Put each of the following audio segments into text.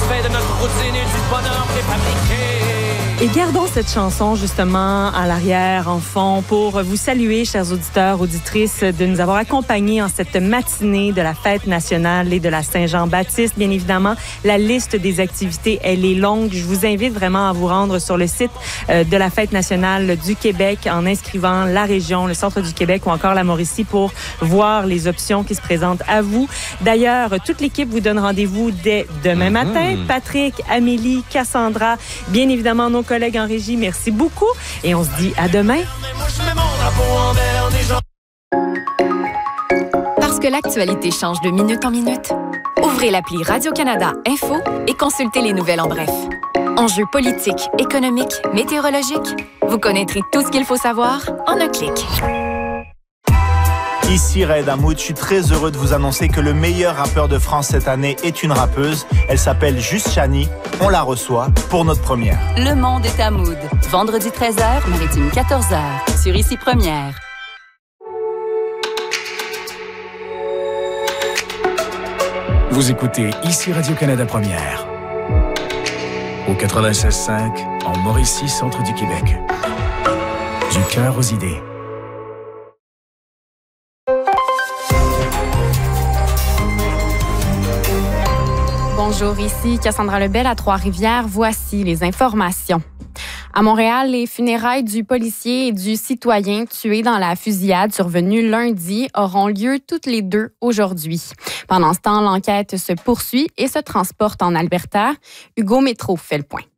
fait de notre routine et du bonheur préfabriqué. Et gardons cette chanson justement à l'arrière, en fond, pour vous saluer, chers auditeurs, auditrices, de nous avoir accompagnés en cette matinée de la Fête nationale et de la Saint-Jean-Baptiste. Bien évidemment, la liste des activités, elle est longue. Je vous invite vraiment à vous rendre sur le site de la Fête nationale du Québec en inscrivant la région, le centre du Québec ou encore la Mauricie pour voir les options qui se présentent à vous. D'ailleurs, toute l'équipe vous donne rendez-vous dès demain matin. Patrick, Amélie, Cassandra, bien évidemment nos collègues en régie, merci beaucoup et on se dit à demain. Parce que l'actualité change de minute en minute, ouvrez l'appli Radio-Canada Info et consultez les nouvelles en bref. Enjeux politiques, économiques, météorologiques, vous connaîtrez tout ce qu'il faut savoir en un clic. Ici Raed Hamoud, je suis très heureux de vous annoncer que le meilleur rappeur de France cette année est une rappeuse. Elle s'appelle Juste Chani. On la reçoit pour notre première. Le monde est à Mood. Vendredi 13h, maritime 14h. Sur Ici Première. Vous écoutez Ici Radio-Canada Première. Au 96.5, en Mauricie, centre du Québec. Du cœur aux idées. Bonjour, ici Cassandra Lebel à Trois-Rivières. Voici les informations. À Montréal, les funérailles du policier et du citoyen tués dans la fusillade survenue lundi auront lieu toutes les deux aujourd'hui. Pendant ce temps, l'enquête se poursuit et se transporte en Alberta. Hugo Métro fait le point.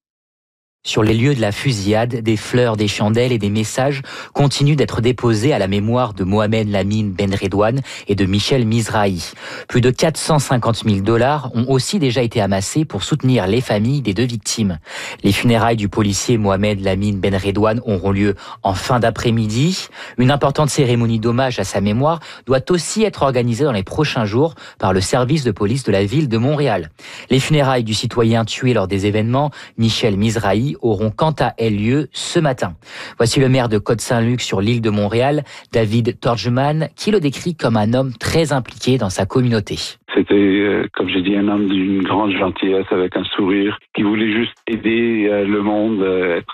Sur les lieux de la fusillade, des fleurs, des chandelles et des messages continuent d'être déposés à la mémoire de Mohamed Lamine Benredouane et de Michel Mizrahi. Plus de 450 000 $ ont aussi déjà été amassés pour soutenir les familles des deux victimes. Les funérailles du policier Mohamed Lamine Benredouane auront lieu en fin d'après-midi. Une importante cérémonie d'hommage à sa mémoire doit aussi être organisée dans les prochains jours par le service de police de la ville de Montréal. Les funérailles du citoyen tué lors des événements, Michel Mizrahi, auront quant à elles lieu ce matin. Voici le maire de Côte-Saint-Luc sur l'île de Montréal, David Torgeman, qui le décrit comme un homme très impliqué dans sa communauté. C'était, comme j'ai dit, un homme d'une grande gentillesse, avec un sourire, qui voulait juste aider le monde,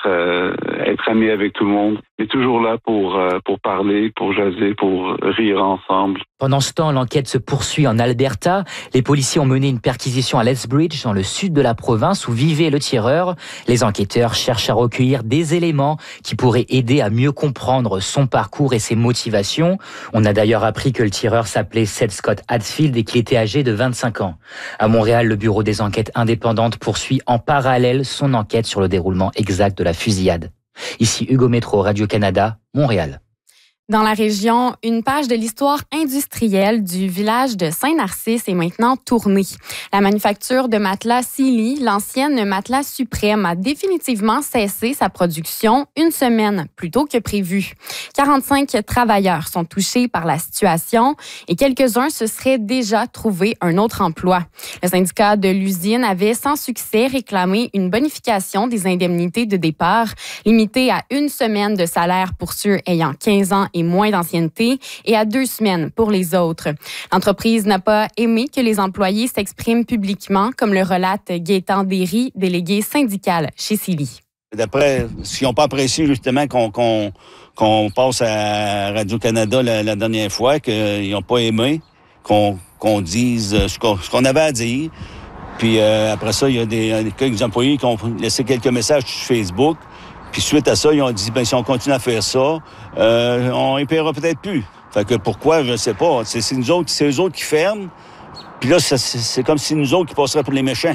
être ami avec tout le monde, mais toujours là pour parler, pour jaser, pour rire ensemble. Pendant ce temps, l'enquête se poursuit en Alberta. Les policiers ont mené une perquisition à Lethbridge, dans le sud de la province, où vivait le tireur. Les enquêteurs cherchent à recueillir des éléments qui pourraient aider à mieux comprendre son parcours et ses motivations. On a d'ailleurs appris que le tireur s'appelait Seth Scott Hadfield et qu'il était âgé de 25 ans. À Montréal, le Bureau des enquêtes indépendantes poursuit en parallèle son enquête sur le déroulement exact de la fusillade. Ici Hugo Métro, Radio-Canada, Montréal. Dans la région, une page de l'histoire industrielle du village de Saint-Narcisse est maintenant tournée. La manufacture de matelas Sealy, l'ancienne Matelas Suprême, a définitivement cessé sa production une semaine plus tôt que prévu. 45 travailleurs sont touchés par la situation et quelques-uns se seraient déjà trouvé un autre emploi. Le syndicat de l'usine avait sans succès réclamé une bonification des indemnités de départ limitée à une semaine de salaire pour ceux ayant 15 ans et moins d'ancienneté et à 2 semaines pour les autres. L'entreprise n'a pas aimé que les employés s'expriment publiquement, comme le relate Gaétan Derry, délégué syndical chez Sealy. D'après, s'ils n'ont pas apprécié justement qu'on passe à Radio-Canada la dernière fois, qu'ils n'ont pas aimé, qu'on dise ce qu'on avait à dire. Puis après ça, il y a quelques employés qui ont laissé quelques messages sur Facebook. Puis suite à ça, ils ont dit, si on continue à faire ça, on ne paiera peut-être plus. Fait que pourquoi, je ne sais pas. C'est eux autres qui ferment. Puis là, c'est comme si nous autres qui passeraient pour les méchants.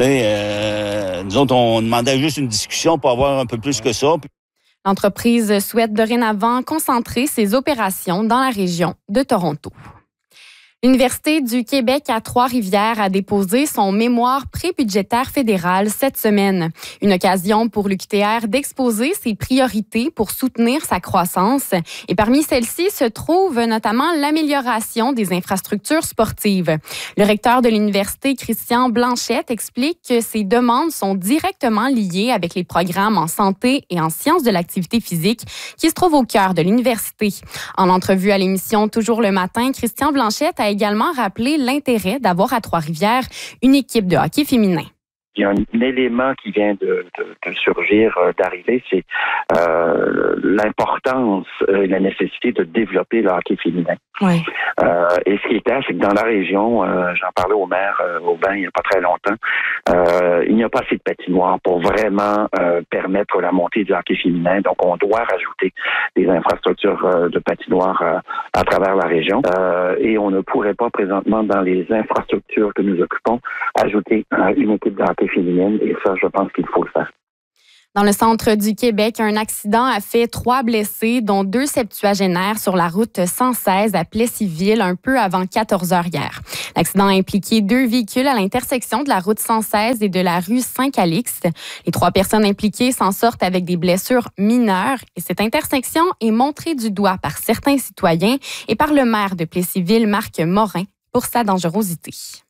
Nous autres, on demandait juste une discussion pour avoir un peu plus que ça. L'entreprise souhaite dorénavant concentrer ses opérations dans la région de Toronto. L'Université du Québec à Trois-Rivières a déposé son mémoire prébudgétaire fédéral cette semaine. Une occasion pour l'UQTR d'exposer ses priorités pour soutenir sa croissance. Et parmi celles-ci se trouve notamment l'amélioration des infrastructures sportives. Le recteur de l'université, Christian Blanchette, explique que ces demandes sont directement liées avec les programmes en santé et en sciences de l'activité physique qui se trouvent au cœur de l'université. En entrevue à l'émission Toujours le matin, Christian Blanchette a a également rappelé l'intérêt d'avoir à Trois-Rivières une équipe de hockey féminin. Il y a un élément qui vient de surgir, d'arriver, c'est l'importance et la nécessité de développer le hockey féminin. Oui. Et ce qui est clair, c'est que dans la région, j'en parlais au maire Aubin il n'y a pas très longtemps, il n'y a pas assez de patinoires pour vraiment permettre la montée du hockey féminin. Donc, on doit rajouter des infrastructures de patinoires à travers la région. Et on ne pourrait pas présentement, dans les infrastructures que nous occupons, ajouter une équipe de hockey féminine. Et ça, je pense qu'il faut le faire. Dans le centre du Québec, un accident a fait 3 blessés, dont 2 septuagénaires sur la route 116 à Plessisville, un peu avant 14 heures hier. L'accident a impliqué 2 véhicules à l'intersection de la route 116 et de la rue Saint-Calixte. Les 3 personnes impliquées s'en sortent avec des blessures mineures et cette intersection est montrée du doigt par certains citoyens et par le maire de Plessisville, Marc Morin, pour sa dangerosité.